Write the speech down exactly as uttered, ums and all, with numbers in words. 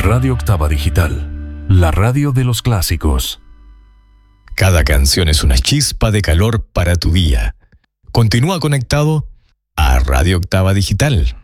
Radio Octava Digital, la radio de los clásicos. Cada canción es una chispa de calor para tu día. Continúa conectado a Radio Octava Digital.